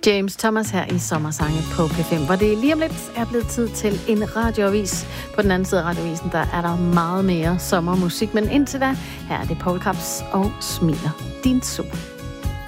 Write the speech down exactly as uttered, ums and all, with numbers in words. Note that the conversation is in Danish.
James Thomas her i Sommersange på P fem, hvor det lige om lidt er blevet tid til en radioavis. På den anden side af radioavisen, der er der meget mere sommermusik, men indtil da, her er det Paul Kaps og Smiler din sol.